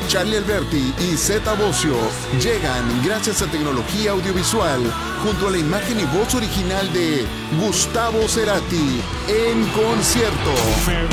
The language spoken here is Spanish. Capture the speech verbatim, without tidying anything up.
Charlie Alberti y Zeta Bocio llegan gracias a tecnología audiovisual junto a la imagen y voz original de Gustavo Cerati en concierto.